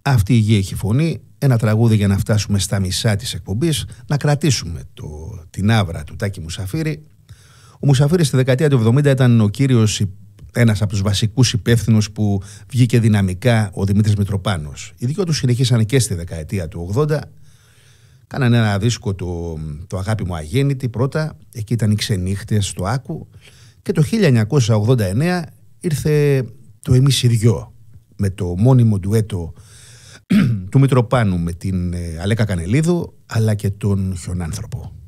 Αυτή η γη έχει φωνή. Ένα τραγούδι για να φτάσουμε στα μισά της εκπομπής, να κρατήσουμε την άβρα του Τάκη Μουσαφίρη. Ο Μουσαφίρης στη δεκαετία του 70 ήταν ο κύριος, ένας από τους βασικούς υπεύθυνους που βγήκε δυναμικά ο Δημήτρης Μητροπάνος. Οι δυο τους συνεχίσαν και στη δεκαετία του 80. Κάνανε ένα δίσκο, το Αγάπη μου αγέννητη πρώτα, εκεί ήταν οι Ξενύχτες στο Άκου, και το 1989 ήρθε το Εμείς οι δυο, με το μόνιμο ντουέτο του Μητροπάνου με την Αλέκα Κανελίδου, αλλά και τον Χιονάνθρωπο.